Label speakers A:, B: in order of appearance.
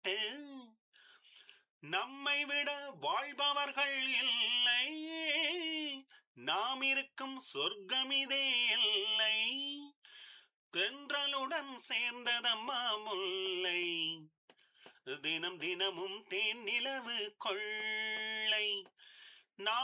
A: விட்டு நம்மை விட வாழ்பவர்கள் இல்லை. நாம் இருக்கும் சொர்க்கமிதே இல்லை. தென்றலுடன் சேர்ந்ததம்மா முல்லை, தினம் தினமும் தேன் நிலவு கொள்ளை.